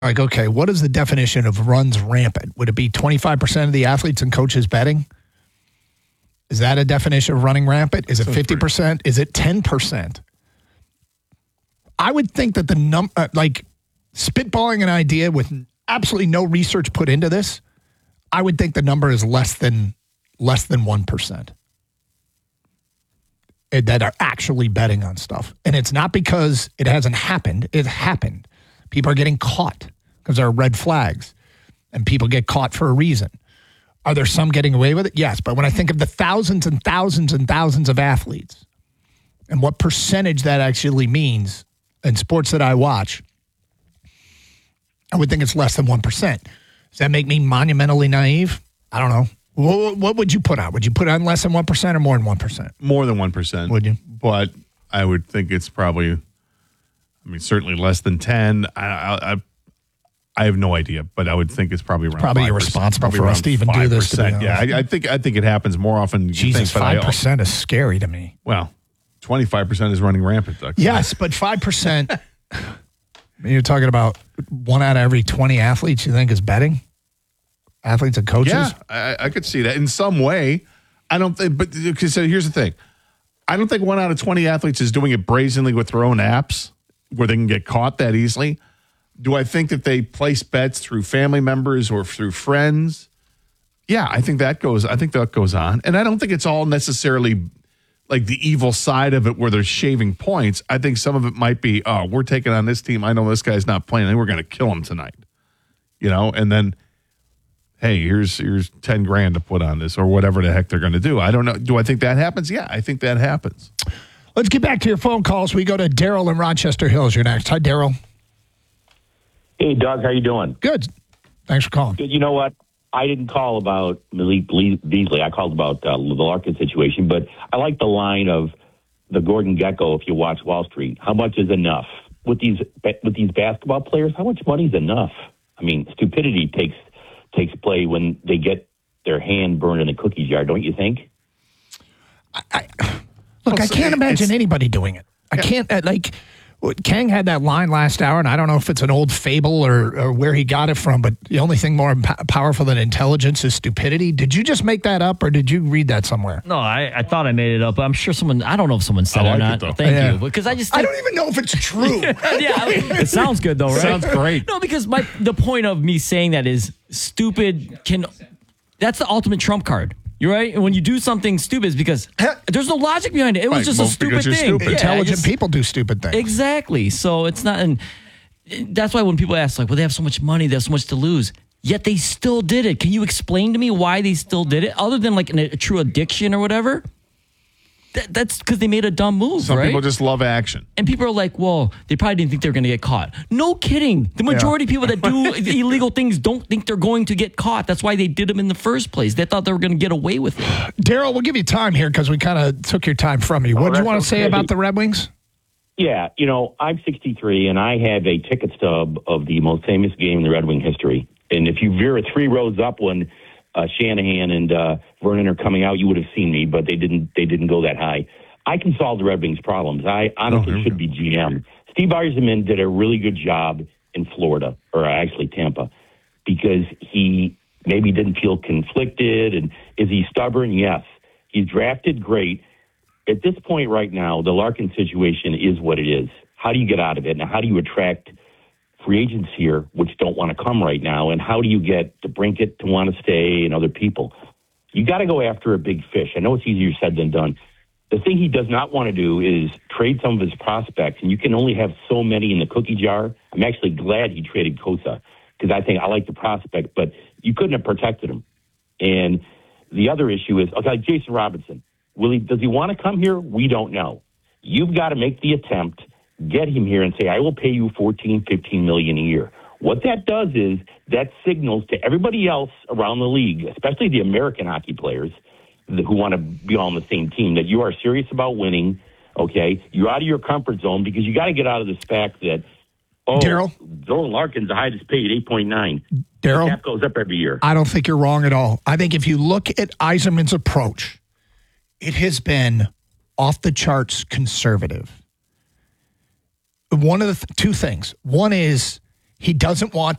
Like, okay, what is the definition of runs rampant? Would it be 25% of the athletes and coaches betting? Is that a definition of running rampant? Is it 50%? Is it 10%? I would think that the spitballing an idea with absolutely no research put into this, I would think the number is less than 1% that are actually betting on stuff. And it's not because it hasn't happened. It happened. People are getting caught because there are red flags, and people get caught for a reason. Are there some getting away with it? Yes. But when I think of the thousands and thousands and thousands of athletes and what percentage that actually means in sports that I watch, I would think it's less than 1%. Does that make me monumentally naive? I don't know. What would you put on? Would you put on less than 1% or more than 1%? More than 1%. Would you? But I would think it's probably, certainly less than 10. I have no idea, but I would think it's probably around 5%. Probably irresponsible for us to even do this. Yeah, I think it happens more often than you think. 5% is scary to me. Well, 25% is running rampant, Doug. Yes, but 5%, you're talking about 1 out of every 20 athletes you think is betting? Athletes and coaches? Yeah, I could see that in some way. I don't think, but so here's the thing. I don't think 1 out of 20 athletes is doing it brazenly with their own apps where they can get caught that easily. Do I think that they place bets through family members or through friends? Yeah, I think that goes on. And I don't think it's all necessarily like the evil side of it where they're shaving points. I think some of it might be, oh, we're taking on this team. I know this guy's not playing. I think we're going to kill him tonight. And then, hey, here's $10,000 to put on this or whatever the heck they're going to do. I don't know. Do I think that happens? Yeah, I think that happens. Let's get back to your phone calls. We go to Daryl in Rochester Hills. You're next. Hi, Daryl. Hey, Doug. How you doing? Good. Thanks for calling. Good. You know what? I didn't call about Malik Beasley. I called about the Larkin situation, but I like the line of the Gordon Gekko, if you watch Wall Street. How much is enough? With these basketball players, how much money is enough? Stupidity takes play when they get their hand burned in a cookie jar, don't you think? I can't imagine anybody doing it. I can't, Kang had that line last hour, and I don't know if it's an old fable or where he got it from, but the only thing more powerful than intelligence is stupidity. Did you just make that up, or did you read that somewhere? No, I thought I made it up. I'm sure I don't know if someone said it or not. Thank you. Because I don't even know if it's true. It sounds good, though, right? Sounds great. No, because the point of me saying that is stupid that's the ultimate trump card. You're right. And when you do something stupid, it's because there's no logic behind it. It was just a stupid thing. Stupid. Yeah, Intelligent people do stupid things. Exactly. So it's not, and that's why when people ask, they have so much money, they have so much to lose, yet they still did it. Can you explain to me why they still did it, other than a true addiction or whatever? That's because they made a dumb move, Some people just love action. And people are like, well, they probably didn't think they were going to get caught. No kidding. The majority of people that do illegal things don't think they're going to get caught. That's why they did them in the first place. They thought they were going to get away with it. Daryl, we'll give you time here because we kind of took your time from you. What do you want to say about the Red Wings? Yeah, I'm 63, and I have a ticket stub of the most famous game in the Red Wing history. And if you veer 3 rows up when Shanahan and Vernon are coming out, you would have seen me, but they didn't go that high. I can solve the Red Wings' problems. I honestly should be GM. Steve Yzerman did a really good job in Florida, or actually Tampa, because he maybe didn't feel conflicted. And is he stubborn? Yes. He's drafted great. At this point right now, the Larkin situation is what it is. How do you get out of it? Now, how do you attract free agents here, which don't want to come right now? And how do you get DeBrincat to want to stay and other people? You got to go after a big fish. I know it's easier said than done. The thing he does not want to do is trade some of his prospects, and you can only have so many in the cookie jar. I'm actually glad he traded Kosa because I like the prospect, but you couldn't have protected him. And the other issue is, like Jason Robinson. Does he want to come here? We don't know. You've got to make the attempt, get him here and say, I will pay you $14, $15 million a year. What that does is that signals to everybody else around the league, especially the American hockey players who want to be all on the same team, that you are serious about winning, okay? You're out of your comfort zone because you got to get out of this fact that, Daryl, Jordan Larkin's the highest paid, 8.9. Daryl, cap goes up every year. I don't think you're wrong at all. I think if you look at Yzerman's approach, it has been off the charts conservative. One of the 2 things. One is he doesn't want